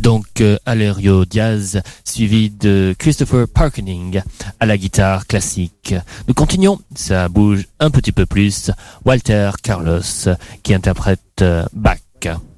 Donc Alerio Diaz, suivi de Christopher Parkening à la guitare classique. Nous continuons, ça bouge un petit peu plus. Walter Carlos qui interprète Bach.